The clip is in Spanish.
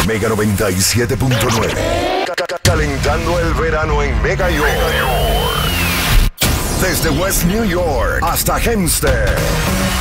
Mega 97.9. Calentando el verano en Mega York. Desde West New York hasta Hempstead.